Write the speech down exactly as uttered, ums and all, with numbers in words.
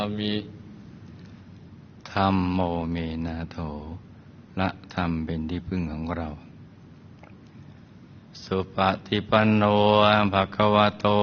มิธัมโมเมนะโถละธรรมเป็นที่พึ่งของเราสุปฏิปันโนภะคะวะโต